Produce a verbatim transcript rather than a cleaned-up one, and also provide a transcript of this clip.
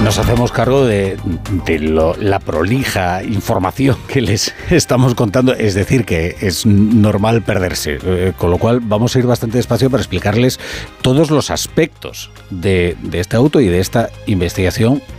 Nos hacemos cargo de, de lo, la prolija información que les estamos contando, es decir, que es normal perderse, eh, con lo cual vamos a ir bastante despacio para explicarles todos los aspectos de, de este auto y de esta investigación